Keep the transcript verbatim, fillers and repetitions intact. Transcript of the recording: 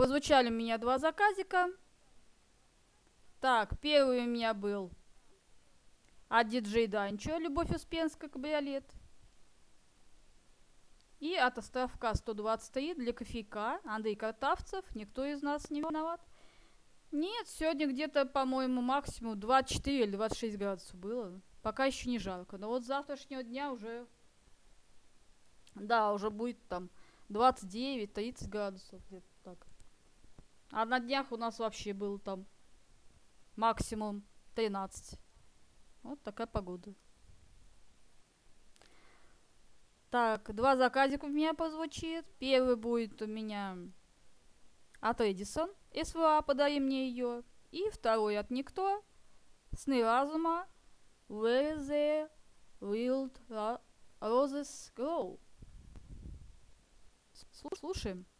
прозвучали у меня два заказика. Так, первый у меня был от диджей Данчо, Любовь Успенская, кабриолет. И от островка сто двадцать три для кофейка Андрей Картавцев. Никто из нас не виноват. Нет, сегодня где-то, по-моему, максимум двадцать четыре или двадцать шесть градусов было. Пока еще не жарко. Но вот с завтрашнего дня уже... Да, уже будет там двадцать девять тридцать градусов. Где-то так. А на днях у нас вообще было там максимум тринадцать. Вот такая погода. Так, два заказика у меня прозвучит. Первый будет у меня от Эдисон. СВА, подари мне ее. И второй от Никто. Сны разума. Where the wild roses grow. Слушаем.